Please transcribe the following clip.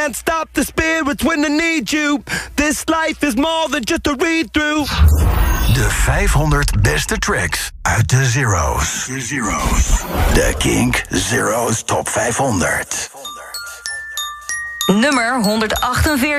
can't stop the spirits when they need you. This life is more than just a read-through. De 500 beste tracks uit de Zero's. De Kink Zero's Top 500. Nummer 148.